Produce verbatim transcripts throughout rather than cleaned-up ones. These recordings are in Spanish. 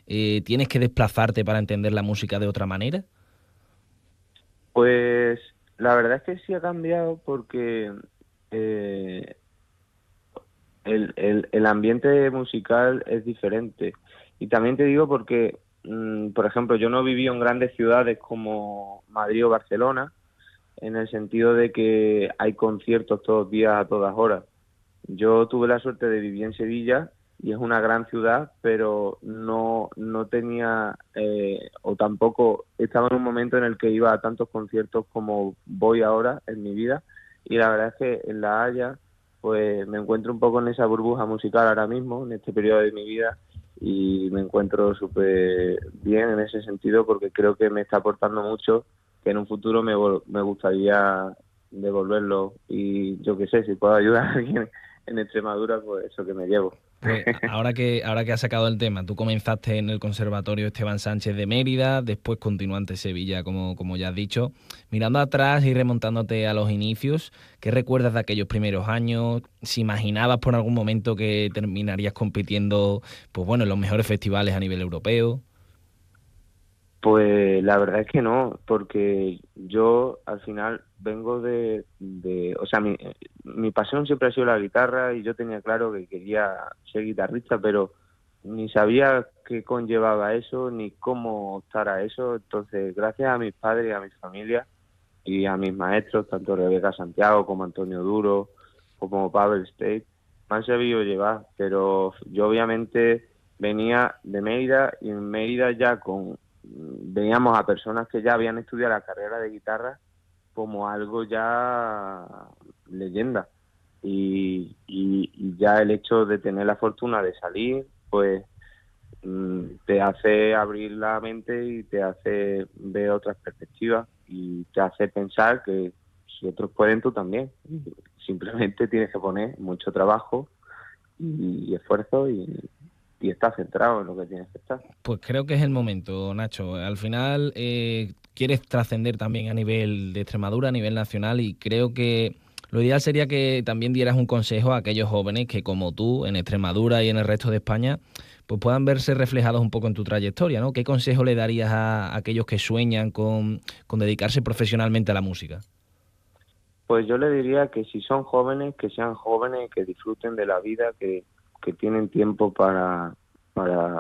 eh, ¿tienes que desplazarte para entender la música de otra manera? Pues la verdad es que sí ha cambiado porque eh, el, el, el ambiente musical es diferente. Y también te digo porque, mmm, por ejemplo, yo no viví en grandes ciudades como Madrid o Barcelona, en el sentido de que hay conciertos todos los días a todas horas. Yo tuve la suerte de vivir en Sevilla y es una gran ciudad, pero no, no tenía, eh, o tampoco estaba en un momento en el que iba a tantos conciertos como voy ahora en mi vida. Y la verdad es que en La Haya, pues me encuentro un poco en esa burbuja musical ahora mismo, en este periodo de mi vida, y me encuentro súper bien en ese sentido porque creo que me está aportando mucho, que en un futuro me, me gustaría devolverlo, y yo qué sé, si puedo ayudar a alguien en Extremadura, pues eso que me llevo. Pues ahora que ahora que has sacado el tema, tú comenzaste en el Conservatorio Esteban Sánchez de Mérida, después continuaste en Sevilla, como, como ya has dicho. Mirando atrás y remontándote a los inicios, ¿qué recuerdas de aquellos primeros años? ¿Si imaginabas por algún momento que terminarías compitiendo, pues bueno, en los mejores festivales a nivel europeo? Pues la verdad es que no, porque yo al final vengo de, de o sea, mi, mi pasión siempre ha sido la guitarra y yo tenía claro que quería ser guitarrista, pero ni sabía qué conllevaba eso, ni cómo optar a eso. Entonces, gracias a mis padres, a mi familia y a mis maestros, tanto Rebeca Santiago como Antonio Duro, como Pavel State, me han sabido llevar, pero yo obviamente venía de Mérida y en Mérida ya con veíamos a personas que ya habían estudiado la carrera de guitarra como algo ya leyenda, y, y, y ya el hecho de tener la fortuna de salir pues te hace abrir la mente y te hace ver otras perspectivas y te hace pensar que si otros pueden, tú también. Simplemente tienes que poner mucho trabajo y, y esfuerzo y y estás centrado en lo que tienes que estar. Pues creo que es el momento, Nacho. Al final eh, quieres trascender también a nivel de Extremadura, a nivel nacional, y creo que lo ideal sería que también dieras un consejo a aquellos jóvenes que, como tú, en Extremadura y en el resto de España, pues puedan verse reflejados un poco en tu trayectoria, ¿no? ¿Qué consejo le darías a, a aquellos que sueñan con, con dedicarse profesionalmente a la música? Pues yo le diría que si son jóvenes, que sean jóvenes, que disfruten de la vida, que que tienen tiempo para, para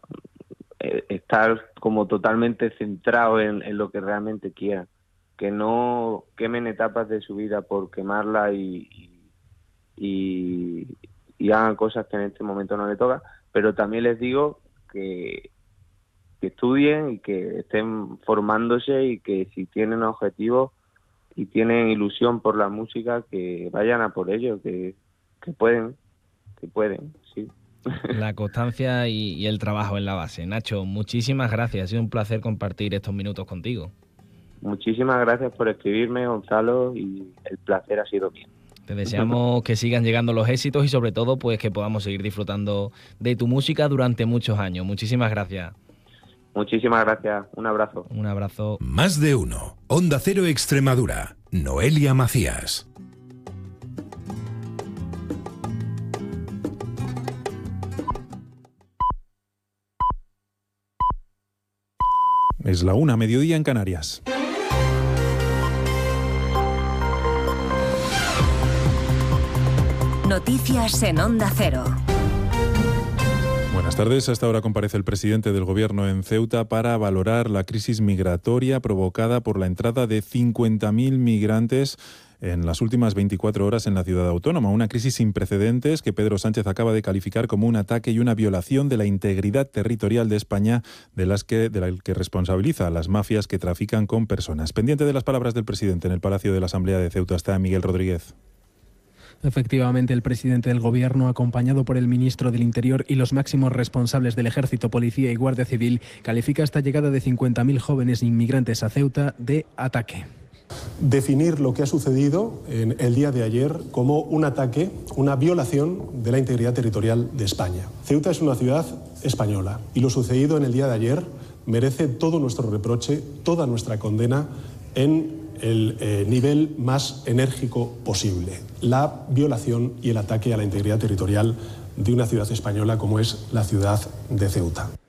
estar como totalmente centrados en, en lo que realmente quieran, que no quemen etapas de su vida por quemarla y, y, y hagan cosas que en este momento no les toca, pero también les digo que, que estudien y que estén formándose y que si tienen objetivos y tienen ilusión por la música, que vayan a por ello, que, que pueden. Que pueden, sí. La constancia y, y el trabajo en la base. Nacho, muchísimas gracias. Ha sido un placer compartir estos minutos contigo. Muchísimas gracias por escribirme, Gonzalo, y el placer ha sido mío. Te deseamos que sigan llegando los éxitos y sobre todo pues que podamos seguir disfrutando de tu música durante muchos años. Muchísimas gracias. Muchísimas gracias. Un abrazo. Un abrazo. Más de uno. Onda Cero Extremadura. Noelia Macías. Es la una, mediodía en Canarias. Noticias en Onda Cero. Buenas tardes. Hasta ahora comparece el presidente del Gobierno en Ceuta para valorar la crisis migratoria provocada por la entrada de cincuenta mil migrantes en las últimas veinticuatro horas en la ciudad autónoma. Una crisis sin precedentes que Pedro Sánchez acaba de calificar como un ataque y una violación de la integridad territorial de España, de las que, de la que responsabiliza a las mafias que trafican con personas. Pendiente de las palabras del presidente en el Palacio de la Asamblea de Ceuta está Miguel Rodríguez. Efectivamente, el presidente del Gobierno, acompañado por el ministro del Interior y los máximos responsables del Ejército, Policía y Guardia Civil, califica esta llegada de cincuenta mil jóvenes inmigrantes a Ceuta de ataque. Definir lo que ha sucedido en el día de ayer como un ataque, una violación de la integridad territorial de España. Ceuta es una ciudad española y lo sucedido en el día de ayer merece todo nuestro reproche, toda nuestra condena en el eh, nivel más enérgico posible. La violación y el ataque a la integridad territorial de una ciudad española como es la ciudad de Ceuta.